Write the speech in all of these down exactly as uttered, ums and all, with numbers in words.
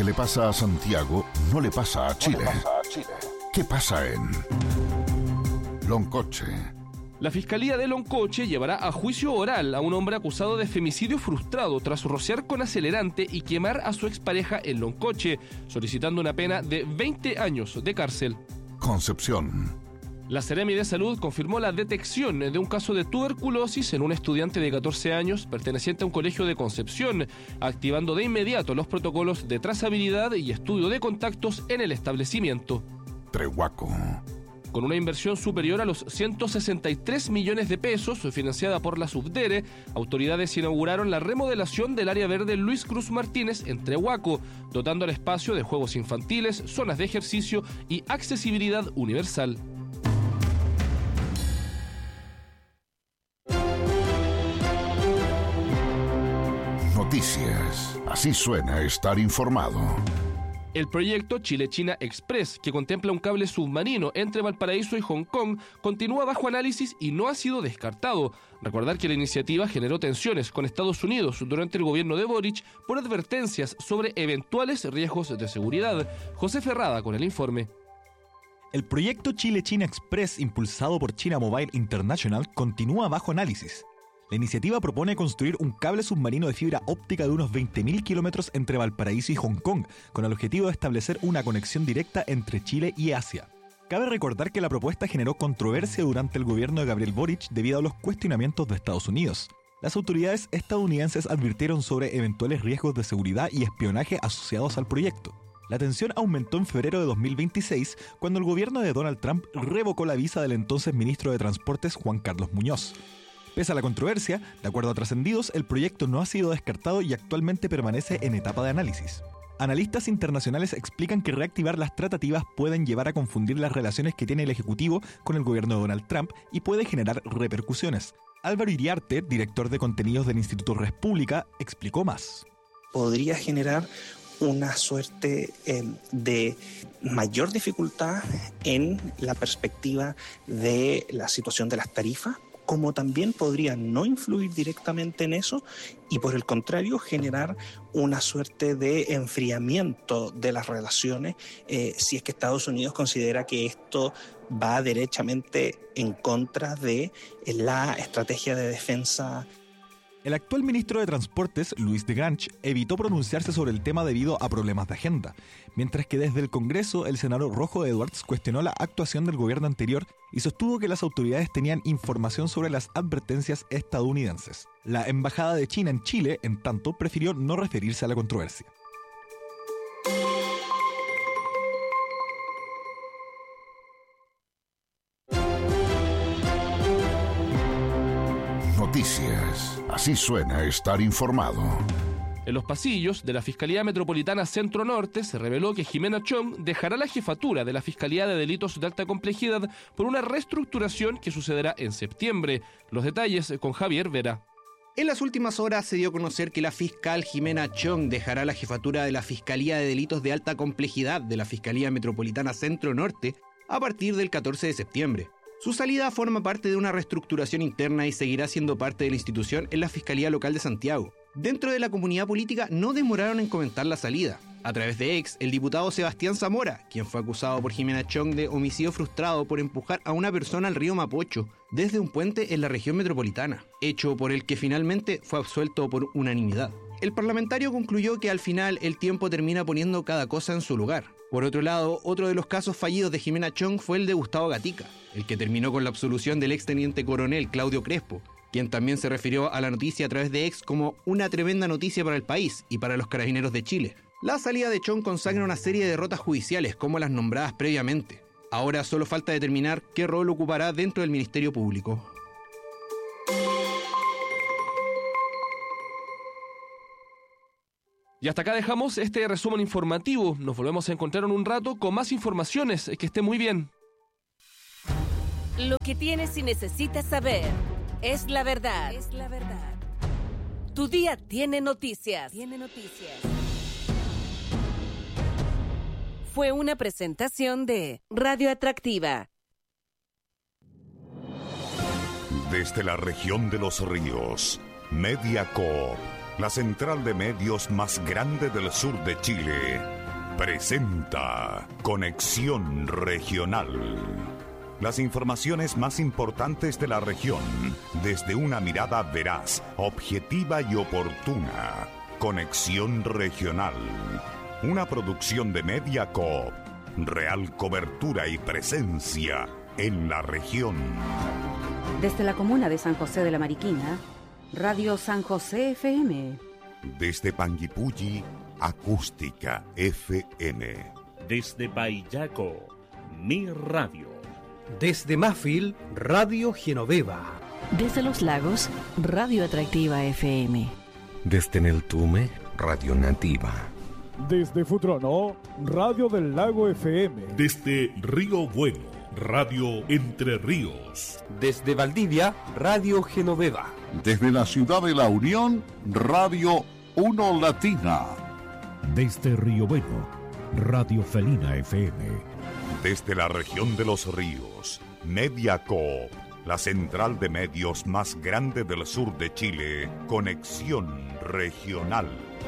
que le pasa a Santiago no le pasa a Chile. No le pasa a Chile. ¿Qué pasa en Loncoche? La Fiscalía de Loncoche llevará a juicio oral a un hombre acusado de femicidio frustrado tras rociar con acelerante y quemar a su expareja en Loncoche, solicitando una pena de veinte años de cárcel. Concepción. La Seremi de Salud confirmó la detección de un caso de tuberculosis en un estudiante de catorce años perteneciente a un colegio de Concepción, activando de inmediato los protocolos de trazabilidad y estudio de contactos en el establecimiento. Trehuaco. Con una inversión superior a los ciento sesenta y tres millones de pesos, financiada por la Subdere, autoridades inauguraron la remodelación del área verde Luis Cruz Martínez en Trehuaco, dotando al espacio de juegos infantiles, zonas de ejercicio y accesibilidad universal. Noticias. Así suena estar informado. El proyecto Chile-China Express, que contempla un cable submarino entre Valparaíso y Hong Kong, continúa bajo análisis y no ha sido descartado. Recordar que la iniciativa generó tensiones con Estados Unidos durante el gobierno de Boric por advertencias sobre eventuales riesgos de seguridad. José Ferrada con el informe. El proyecto Chile-China Express, impulsado por China Mobile International, continúa bajo análisis. La iniciativa propone construir un cable submarino de fibra óptica de unos veinte mil kilómetros entre Valparaíso y Hong Kong, con el objetivo de establecer una conexión directa entre Chile y Asia. Cabe recordar que la propuesta generó controversia durante el gobierno de Gabriel Boric debido a los cuestionamientos de Estados Unidos. Las autoridades estadounidenses advirtieron sobre eventuales riesgos de seguridad y espionaje asociados al proyecto. La tensión aumentó en febrero de dos mil veintiséis, cuando el gobierno de Donald Trump revocó la visa del entonces ministro de Transportes Juan Carlos Muñoz. Pese a la controversia, de acuerdo a trascendidos, el proyecto no ha sido descartado y actualmente permanece en etapa de análisis. Analistas internacionales explican que reactivar las tratativas pueden llevar a confundir las relaciones que tiene el Ejecutivo con el gobierno de Donald Trump y puede generar repercusiones. Álvaro Iriarte, director de contenidos del Instituto República, explicó más. Podría generar una suerte eh, de mayor dificultad en la perspectiva de la situación de las tarifas, como también podría no influir directamente en eso y por el contrario generar una suerte de enfriamiento de las relaciones eh, si es que Estados Unidos considera que esto va derechamente en contra de la estrategia de defensa. El actual ministro de Transportes, Luis de Grange, evitó pronunciarse sobre el tema debido a problemas de agenda, mientras que desde el Congreso el senador Rojo Edwards cuestionó la actuación del gobierno anterior y sostuvo que las autoridades tenían información sobre las advertencias estadounidenses. La Embajada de China en Chile, en tanto, prefirió no referirse a la controversia. Noticias. Así suena estar informado. En los pasillos de la Fiscalía Metropolitana Centro Norte se reveló que Jimena Chong dejará la jefatura de la Fiscalía de Delitos de Alta Complejidad por una reestructuración que sucederá en septiembre. Los detalles con Javier Vera. En las últimas horas se dio a conocer que la fiscal Jimena Chong dejará la jefatura de la Fiscalía de Delitos de Alta Complejidad de la Fiscalía Metropolitana Centro Norte a partir del catorce de septiembre. Su salida forma parte de una reestructuración interna y seguirá siendo parte de la institución en la Fiscalía Local de Santiago. Dentro de la comunidad política no demoraron en comentar la salida. A través de ex, el diputado Sebastián Zamora, quien fue acusado por Jimena Chong de homicidio frustrado por empujar a una persona al río Mapocho desde un puente en la región metropolitana, hecho por el que finalmente fue absuelto por unanimidad. El parlamentario concluyó que al final el tiempo termina poniendo cada cosa en su lugar. Por otro lado, otro de los casos fallidos de Jimena Chong fue el de Gustavo Gatica, el que terminó con la absolución del exteniente coronel Claudio Crespo, quien también se refirió a la noticia a través de ex como una tremenda noticia para el país y para los carabineros de Chile. La salida de Chong consagra una serie de derrotas judiciales como las nombradas previamente. Ahora solo falta determinar qué rol ocupará dentro del Ministerio Público. Y hasta acá dejamos este resumen informativo. Nos volvemos a encontrar en un rato con más informaciones. Que esté muy bien. Lo que tienes y necesitas saber es la verdad. Es la verdad. Tu día tiene noticias. Tiene noticias. Fue una presentación de Radio Atractiva. Desde la región de los ríos, Mediacorp la central de medios más grande del sur de Chile, presenta Conexión Regional. Las informaciones más importantes de la región, desde una mirada veraz, objetiva y oportuna. Conexión Regional, una producción de Media Coop, real cobertura y presencia en la región. Desde la comuna de San José de la Mariquina, Radio San José F M. Desde Panguipulli, Acústica F M. Desde Payaco, Mi Radio. Desde Mafil, Radio Genoveva. Desde Los Lagos, Radio Atractiva F M. Desde Neltume, Radio Nativa. Desde Futrono, Radio del Lago F M. Desde Río Bueno, Radio Entre Ríos. Desde Valdivia, Radio Genoveva. Desde la ciudad de La Unión, Radio Uno Latina. Desde Río Bueno, Radio Felina F M. Desde la región de los ríos, Media Coop, la central de medios más grande del sur de Chile, Conexión Regional.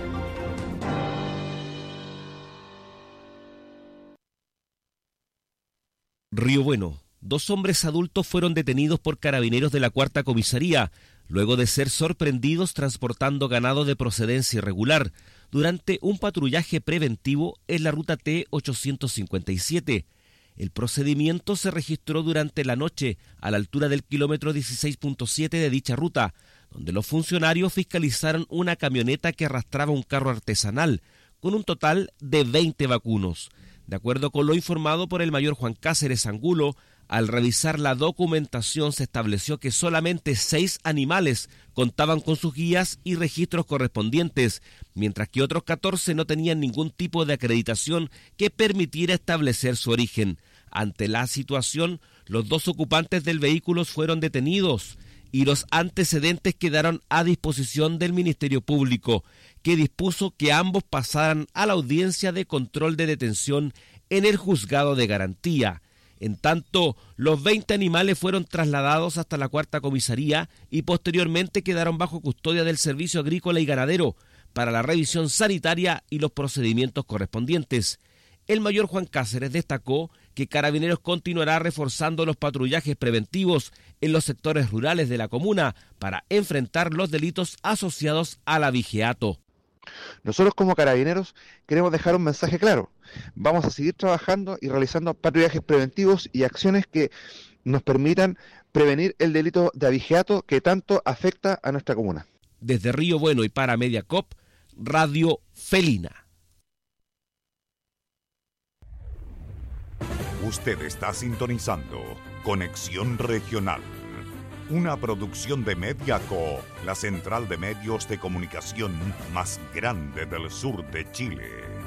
Río Bueno. Dos hombres adultos fueron detenidos por carabineros de la cuarta comisaría, luego de ser sorprendidos transportando ganado de procedencia irregular durante un patrullaje preventivo en la ruta T ochocientos cincuenta y siete. El procedimiento se registró durante la noche a la altura del kilómetro dieciséis punto siete de dicha ruta, donde los funcionarios fiscalizaron una camioneta que arrastraba un carro artesanal con un total de veinte vacunos. De acuerdo con lo informado por el mayor Juan Cáceres Angulo, al revisar la documentación se estableció que solamente seis animales contaban con sus guías y registros correspondientes, mientras que otros catorce no tenían ningún tipo de acreditación que permitiera establecer su origen. Ante la situación, los dos ocupantes del vehículo fueron detenidos y los antecedentes quedaron a disposición del Ministerio Público, que dispuso que ambos pasaran a la audiencia de control de detención en el juzgado de garantía. En tanto, los veinte animales fueron trasladados hasta la cuarta comisaría y posteriormente quedaron bajo custodia del Servicio Agrícola y Ganadero para la revisión sanitaria y los procedimientos correspondientes. El mayor Juan Cáceres destacó que Carabineros continuará reforzando los patrullajes preventivos en los sectores rurales de la comuna para enfrentar los delitos asociados al abigeato. Nosotros como Carabineros queremos dejar un mensaje claro. Vamos a seguir trabajando y realizando patrullajes preventivos y acciones que nos permitan prevenir el delito de abigeato que tanto afecta a nuestra comuna. Desde Río Bueno y para Media Coop, Radio Felina. Usted está sintonizando Conexión Regional, una producción de Media Coop, la central de medios de comunicación más grande del sur de Chile.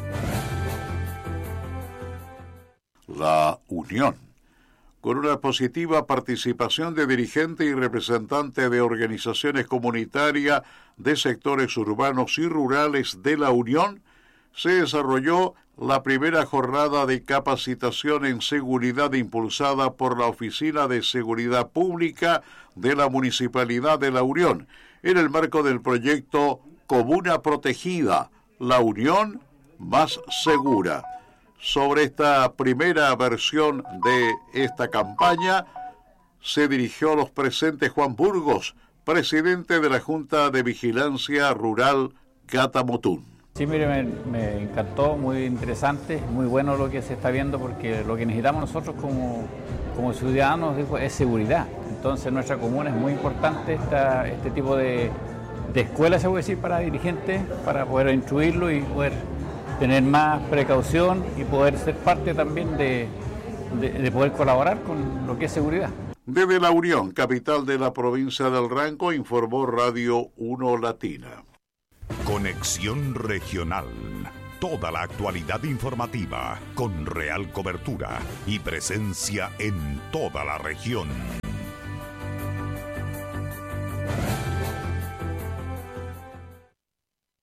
La Unión, con una positiva participación de dirigentes y representantes de organizaciones comunitarias de sectores urbanos y rurales de la Unión, se desarrolló la primera jornada de capacitación en seguridad impulsada por la Oficina de Seguridad Pública de la Municipalidad de La Unión, en el marco del proyecto Comuna Protegida, La Unión Más Segura. Sobre esta primera versión de esta campaña se dirigió a los presentes Juan Burgos, presidente de la Junta de Vigilancia Rural Catamotún. Sí, mire, me, me encantó, muy interesante, muy bueno lo que se está viendo, porque lo que necesitamos nosotros como, como ciudadanos es seguridad. Entonces, en nuestra comuna es muy importante esta, este tipo de, de escuelas, se puede decir, para dirigentes, para poder instruirlo y poder tener más precaución y poder ser parte también de, de, de poder colaborar con lo que es seguridad. Desde La Unión, capital de la provincia del Ranco, informó Radio Uno Latina. Conexión Regional. Toda la actualidad informativa con real cobertura y presencia en toda la región.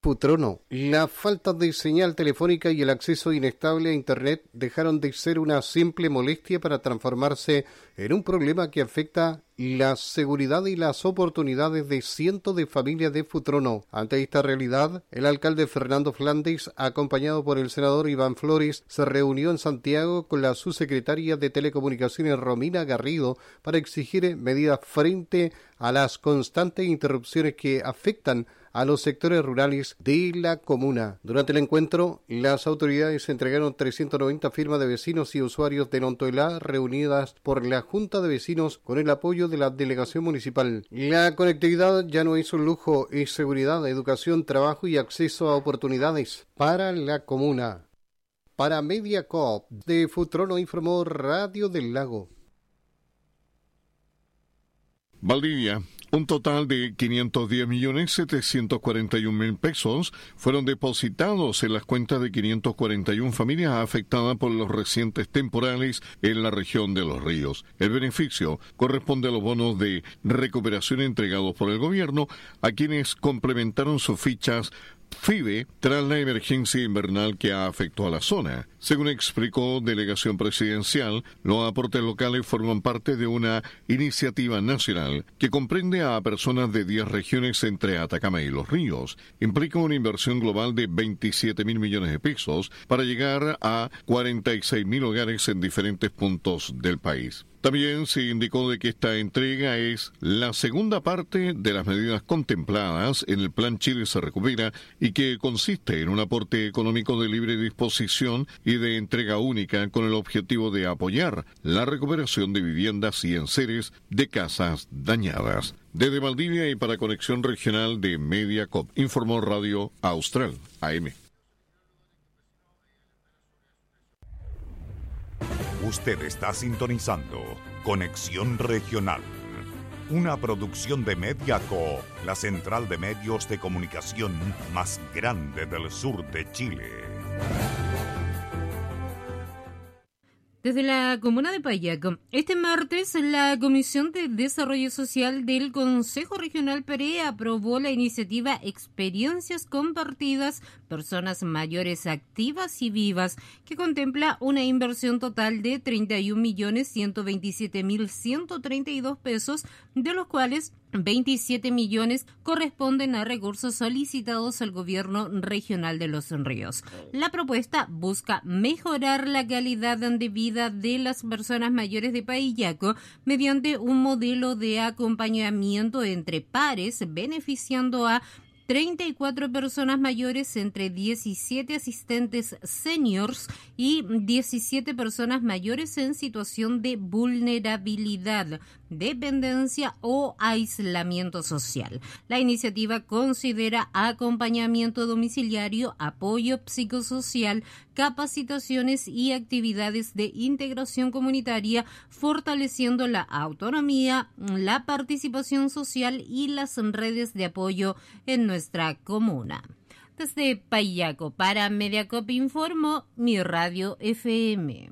Futrono. La falta de señal telefónica y el acceso inestable a Internet dejaron de ser una simple molestia para transformarse en un problema que afecta la seguridad y las oportunidades de cientos de familias de Futrono. Ante esta realidad, el alcalde Fernando Flandes, acompañado por el senador Iván Flores, se reunió en Santiago con la subsecretaria de Telecomunicaciones Romina Garrido para exigir medidas frente a las constantes interrupciones que afectan a los sectores rurales de la comuna. Durante el encuentro, las autoridades entregaron trescientas noventa firmas de vecinos y usuarios de Nontoelá reunidas por la Junta de Vecinos con el apoyo de la delegación municipal. La conectividad ya no es un lujo, es seguridad, educación, trabajo y acceso a oportunidades para la comuna. Para Mediacoop de Futrono informó Radio del Lago. Valdivia. Un total de quinientos diez millones setecientos cuarenta y un mil pesos fueron depositados en las cuentas de quinientas cuarenta y una familias afectadas por los recientes temporales en la región de Los Ríos. El beneficio corresponde a los bonos de recuperación entregados por el gobierno a quienes complementaron sus fichas FIBE tras la emergencia invernal que afectó a la zona. Según explicó delegación presidencial, los aportes locales forman parte de una iniciativa nacional que comprende a personas de diez regiones entre Atacama y Los Ríos. Implica una inversión global de veintisiete mil millones de pesos para llegar a cuarenta y seis mil hogares en diferentes puntos del país. También se indicó de que esta entrega es la segunda parte de las medidas contempladas en el Plan Chile se recupera y que consiste en un aporte económico de libre disposición y de entrega única con el objetivo de apoyar la recuperación de viviendas y enseres de casas dañadas. Desde Valdivia y para Conexión Regional de Mediacoop, informó Radio Austral A M. Usted está sintonizando Conexión Regional, una producción de Mediacoop, la central de medios de comunicación más grande del sur de Chile. Desde la comuna de Payaco, este martes la Comisión de Desarrollo Social del Consejo Regional Perea aprobó la iniciativa Experiencias Compartidas, Personas Mayores Activas y Vivas, que contempla una inversión total de treinta y un millones ciento veintisiete mil ciento treinta y dos pesos, de los cuales veintisiete millones corresponden a recursos solicitados al gobierno regional de Los Ríos. La propuesta busca mejorar la calidad de vida de las personas mayores de Payaco mediante un modelo de acompañamiento entre pares, beneficiando a treinta y cuatro personas mayores entre diecisiete asistentes seniors y diecisiete personas mayores en situación de vulnerabilidad, dependencia o aislamiento social. La iniciativa considera acompañamiento domiciliario, apoyo psicosocial, capacitaciones y actividades de integración comunitaria, fortaleciendo la autonomía, la participación social y las redes de apoyo en nuestra comuna. Desde Payaco para Mediacoop informó Mi Radio F M.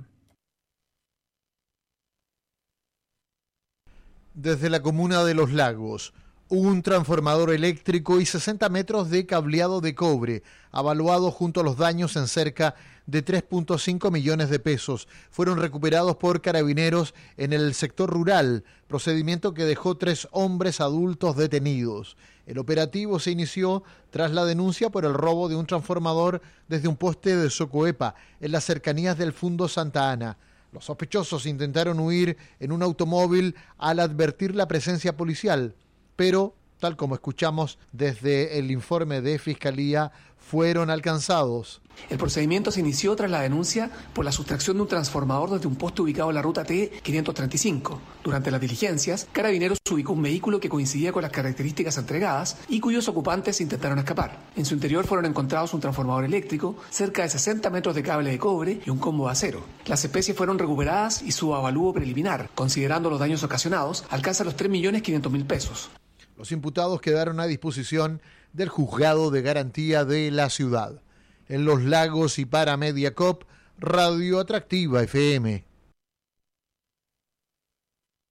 Desde la comuna de Los Lagos, un transformador eléctrico y sesenta metros de cableado de cobre, avaluado junto a los daños en cerca de tres punto cinco millones de pesos, fueron recuperados por carabineros en el sector rural, procedimiento que dejó tres hombres adultos detenidos. El operativo se inició tras la denuncia por el robo de un transformador desde un poste de Socoepa, en las cercanías del Fundo Santa Ana. Los sospechosos intentaron huir en un automóvil al advertir la presencia policial, pero, tal como escuchamos desde el informe de Fiscalía, fueron alcanzados. El procedimiento se inició tras la denuncia por la sustracción de un transformador desde un poste ubicado en la ruta T quinientos treinta y cinco. Durante las diligencias, Carabineros ubicó un vehículo que coincidía con las características entregadas y cuyos ocupantes intentaron escapar. En su interior fueron encontrados un transformador eléctrico, cerca de sesenta metros de cable de cobre y un combo de acero. Las especies fueron recuperadas y su avalúo preliminar, considerando los daños ocasionados, alcanza los tres millones quinientos mil pesos. Los imputados quedaron a disposición del Juzgado de Garantía de la ciudad. En Los Lagos y para Mediacoop, Radio Atractiva F M.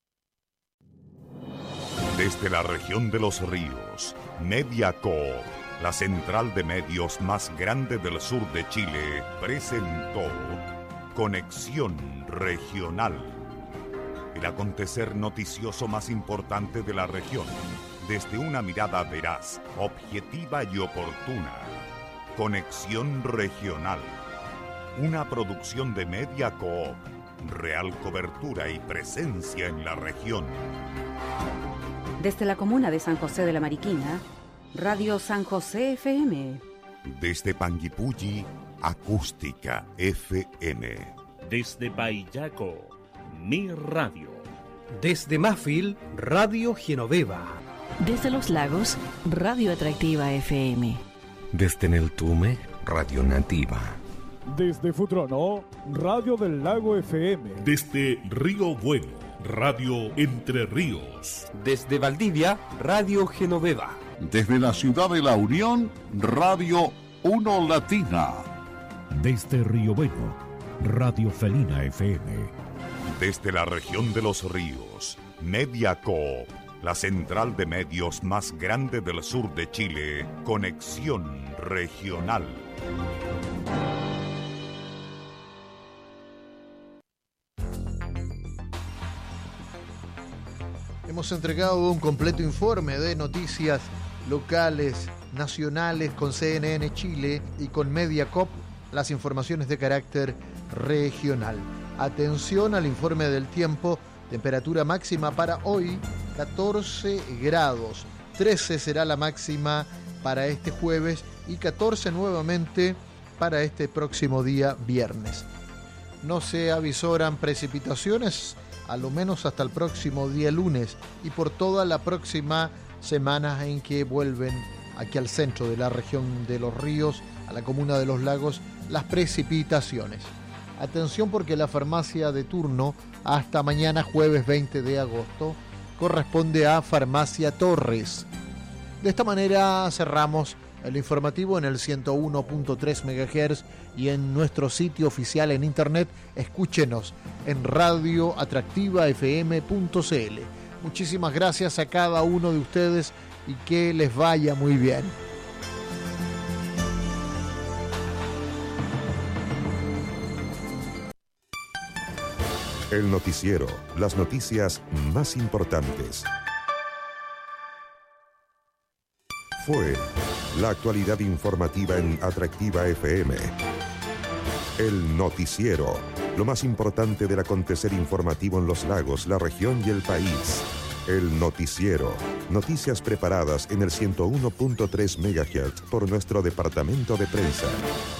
Desde la región de Los Ríos, Mediacoop la central de medios más grande del sur de Chile, presentó Conexión Regional, el acontecer noticioso más importante de la región, desde una mirada veraz, objetiva y oportuna. Conexión Regional, una producción de Media Coop, real cobertura y presencia en la región. Desde la comuna de San José de la Mariquina, Radio San José F M. Desde Panguipulli, Acústica F M. Desde Payaco, Mi Radio. Desde Mafil, Radio Genoveva. Desde Los Lagos, Radio Atractiva F M. Desde Neltume, Radio Nativa. Desde Futrono, Radio del Lago F M. Desde Río Bueno, Radio Entre Ríos. Desde Valdivia, Radio Genoveva. Desde la ciudad de La Unión, Radio Uno Latina. Desde Río Bueno, Radio Felina F M. Desde la región de los ríos, Media Coop, la central de medios más grande del sur de Chile, Conexión Regional. Hemos entregado un completo informe de noticias locales, nacionales con C N N Chile y con Mediacop, las informaciones de carácter regional. Atención al informe del tiempo, temperatura máxima para hoy, catorce grados, trece será la máxima para este jueves y catorce nuevamente para este próximo día viernes. No se avisoran precipitaciones, a lo menos hasta el próximo día lunes y por toda la próxima semana en que vuelven aquí al centro de la región de Los Ríos, a la comuna de Los Lagos, las precipitaciones. Atención porque la farmacia de turno hasta mañana jueves veinte de agosto corresponde a Farmacia Torres. De esta manera cerramos el informativo en el ciento uno punto tres megahertz y en nuestro sitio oficial en internet. Escúchenos en radio atractiva f m punto c l. Muchísimas gracias a cada uno de ustedes y que les vaya muy bien. El noticiero, las noticias más importantes. Fue la actualidad informativa en Atractiva F M. El noticiero, lo más importante del acontecer informativo en Los Lagos, la región y el país. El noticiero, noticias preparadas en el ciento uno punto tres megahertz por nuestro departamento de prensa.